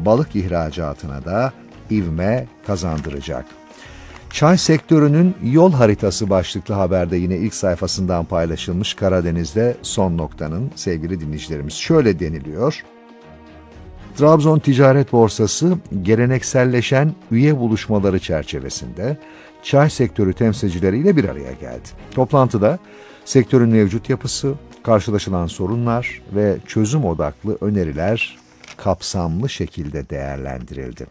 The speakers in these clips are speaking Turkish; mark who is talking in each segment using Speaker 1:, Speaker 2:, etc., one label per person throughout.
Speaker 1: balık ihracatına da ivme kazandıracak. Çay sektörünün yol haritası başlıklı haberde yine ilk sayfasından paylaşılmış Karadeniz'de son noktanın sevgili dinleyicilerimiz. Şöyle deniliyor. Trabzon Ticaret Borsası gelenekselleşen üye buluşmaları çerçevesinde çay sektörü temsilcileriyle bir araya geldi. Toplantıda sektörün mevcut yapısı, karşılaşılan sorunlar ve çözüm odaklı öneriler kapsamlı şekilde değerlendirildi.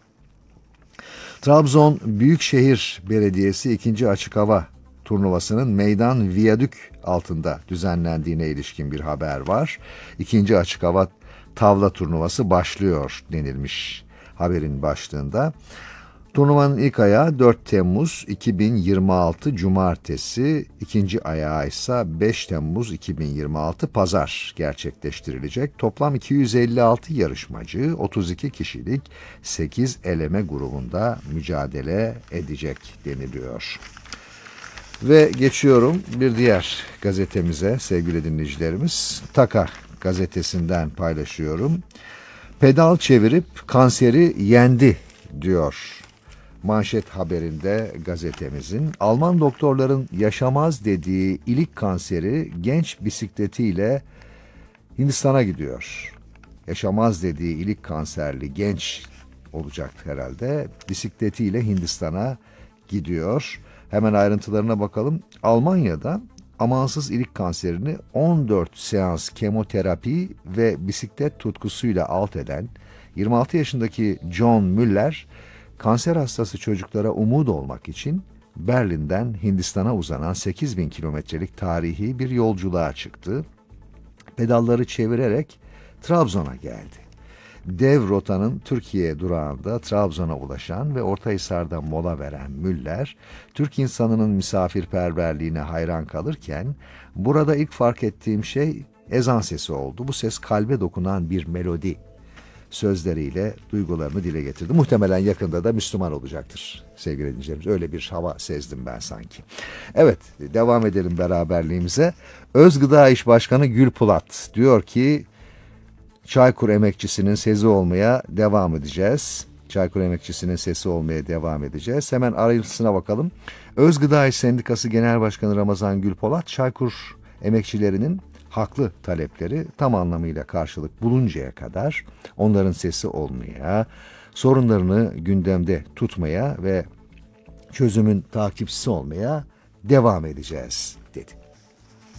Speaker 1: Trabzon Büyükşehir Belediyesi 2. Açık Hava Turnuvası'nın meydan viyadük altında düzenlendiğine ilişkin bir haber var. 2. Açık Hava Tavla Turnuvası başlıyor denilmiş haberin başlığında. Turnuvanın ilk ayağı 4 Temmuz 2026 Cumartesi, ikinci ayağı ise 5 Temmuz 2026 Pazar gerçekleştirilecek. Toplam 256 yarışmacı 32 kişilik 8 eleme grubunda mücadele edecek deniliyor. Ve geçiyorum bir diğer gazetemize sevgili dinleyicilerimiz. Taka gazetesinden paylaşıyorum. Pedal çevirip kanseri yendi diyor. Manşet haberinde gazetemizin Alman doktorların yaşamaz dediği ilik kanseri genç bisikletiyle Hindistan'a gidiyor. Yaşamaz dediği ilik kanserli genç olacak herhalde bisikletiyle Hindistan'a gidiyor. Hemen ayrıntılarına bakalım. Almanya'da amansız ilik kanserini 14 seans kemoterapi ve bisiklet tutkusuyla alt eden 26 yaşındaki John Müller, kanser hastası çocuklara umut olmak için Berlin'den Hindistan'a uzanan 8.000 kilometrelik tarihi bir yolculuğa çıktı. Pedalları çevirerek Trabzon'a geldi. Dev rotanın Türkiye durağında Trabzon'a ulaşan ve Ortahisar'da mola veren Müller, Türk insanının misafirperverliğine hayran kalırken, burada ilk fark ettiğim şey ezan sesi oldu. Bu ses kalbe dokunan bir melodi sözleriyle duygularını dile getirdi. Muhtemelen yakında da Müslüman olacaktır sevgili dinleyicilerimiz. Öyle bir hava sezdim ben sanki. Evet, devam edelim beraberliğimize. Özgıda İş Başkanı Gül Pulat diyor ki, Çaykur emekçisinin sesi olmaya devam edeceğiz. Çaykur emekçisinin sesi olmaya devam edeceğiz. Hemen ayrıntısına bakalım. Özgıda İş Sendikası Genel Başkanı Ramazan Gül Polat, Çaykur emekçilerinin haklı talepleri tam anlamıyla karşılık buluncaya kadar onların sesi olmaya, sorunlarını gündemde tutmaya ve çözümün takipçisi olmaya devam edeceğiz dedi.